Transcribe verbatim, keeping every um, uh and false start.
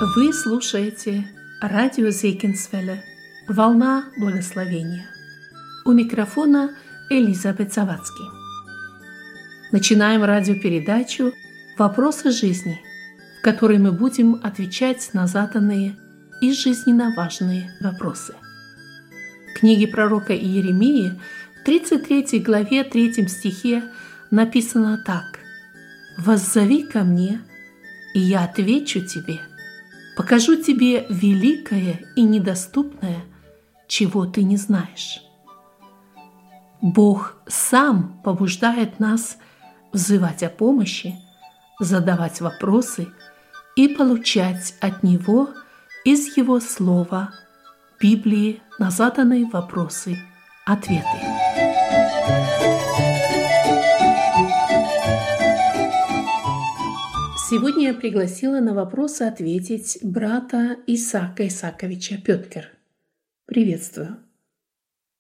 Вы слушаете радио Зейкинсвелле «Волна благословения». У микрофона Элизабет Завадский. Начинаем радиопередачу «Вопросы жизни», в которой мы будем отвечать на заданные и жизненно важные вопросы. В книге пророка Иеремии в тридцать третьей главе третьем стихе написано так: «Воззови ко мне, и я отвечу тебе, покажу тебе великое и недоступное, чего ты не знаешь». Бог сам побуждает нас взывать о помощи, задавать вопросы и получать от Него из Его Слова, Библии, на заданные вопросы ответы. Сегодня я пригласила на вопросы ответить брата Исаака Исааковича Пёткер. Приветствую.